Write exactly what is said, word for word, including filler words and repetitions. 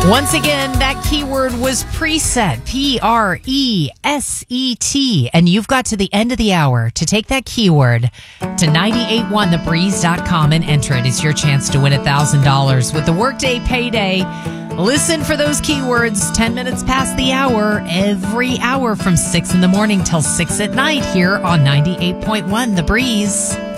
Once again, that keyword was preset, P R E S E T, and you've got to the end of the hour to take that keyword to nine eight one the breeze dot com and enter it. It's your chance to win one thousand dollars with the Workday Payday. Listen for those keywords ten minutes past the hour, every hour from six in the morning till six at night here on ninety-eight point one The Breeze.